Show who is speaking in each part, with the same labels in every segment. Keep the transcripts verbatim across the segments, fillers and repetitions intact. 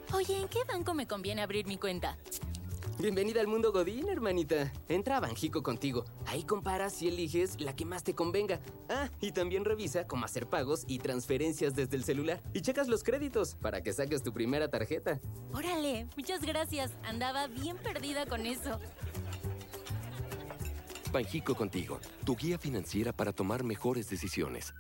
Speaker 1: Oye, ¿en qué banco me conviene abrir mi cuenta?
Speaker 2: Bienvenida al mundo Godín, hermanita. Entra a Banjico contigo. Ahí comparas y eliges la que más te convenga. Ah, y también revisa cómo hacer pagos y transferencias desde el celular. Y checas los créditos para que saques tu primera tarjeta.
Speaker 1: Órale, muchas gracias. Andaba bien perdida con eso.
Speaker 3: Banjico contigo, tu guía financiera para tomar mejores decisiones.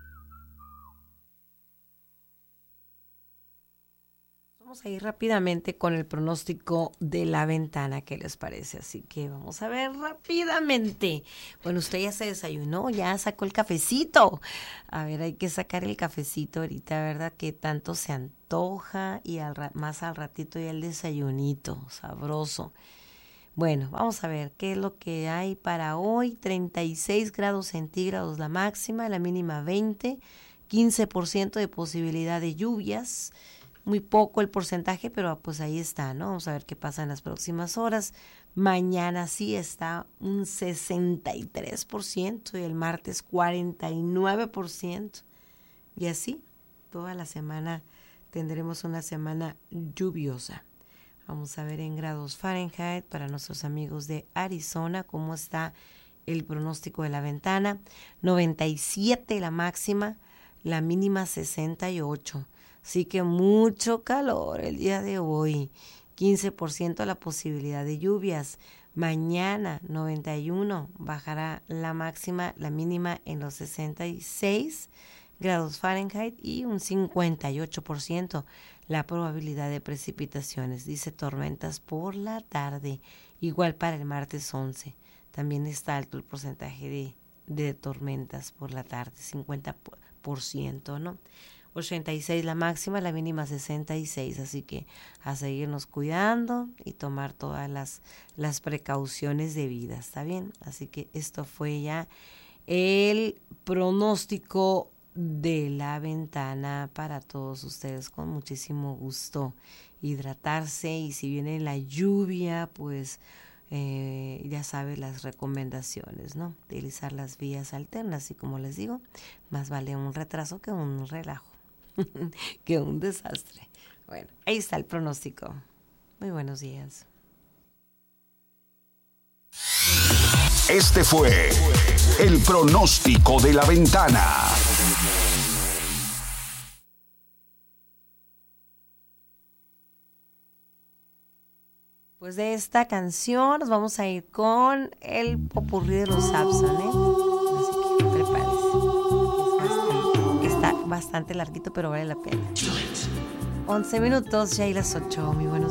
Speaker 4: Vamos a ir rápidamente con el pronóstico de la ventana, ¿qué les parece? Así que vamos a ver rápidamente. Bueno, usted ya se desayunó, ya sacó el cafecito. A ver, hay que sacar el cafecito ahorita, ¿verdad? Que tanto se antoja y al ra- más al ratito ya el desayunito, sabroso. Bueno, vamos a ver qué es lo que hay para hoy. treinta y seis grados centígrados la máxima, la mínima veinte, quince por ciento de posibilidad de lluvias. Muy poco el porcentaje, pero pues ahí está, ¿no? Vamos a ver qué pasa en las próximas horas. Mañana sí está un sesenta y tres por ciento y el martes cuarenta y nueve por ciento. Y así, toda la semana tendremos una semana lluviosa. Vamos a ver en grados Fahrenheit para nuestros amigos de Arizona cómo está el pronóstico de la ventana. noventa y siete la máxima, la mínima sesenta y ocho. Así que mucho calor el día de hoy. quince por ciento la posibilidad de lluvias. Mañana noventa y uno, bajará la máxima, la mínima en los sesenta y seis grados Fahrenheit y un cincuenta y ocho por ciento la probabilidad de precipitaciones. Dice tormentas por la tarde. Igual para el martes once. También está alto el porcentaje de, de tormentas por la tarde, cincuenta por ciento, ¿no? ochenta y seis la máxima, la mínima sesenta y seis, así que a seguirnos cuidando y tomar todas las, las precauciones debidas, ¿está bien? Así que esto fue ya el pronóstico de la ventana para todos ustedes, con muchísimo gusto. Hidratarse y si viene la lluvia, pues eh, ya sabe las recomendaciones, ¿no? Utilizar las vías alternas y como les digo, más vale un retraso que un relajo. Que un desastre. Bueno, ahí está el pronóstico. Muy buenos días.
Speaker 5: Este fue el pronóstico de la ventana.
Speaker 4: Pues de esta canción nos vamos a ir con el popurrí de los Sapson, ¿eh? Así que prepárense. Está bastante larguito, pero vale la pena. once minutos, ya y las ocho. Muy buenos